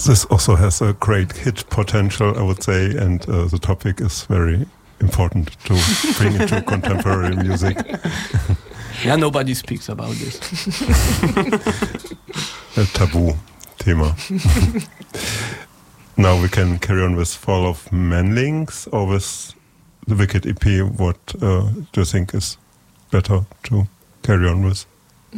This also has a great hit potential, I would say, and the topic is very important to bring into contemporary music. Yeah, nobody speaks about this. A taboo thema. Now we can carry on with Fall of Manlings or with the Wicked EP. What do you think is better to carry on with?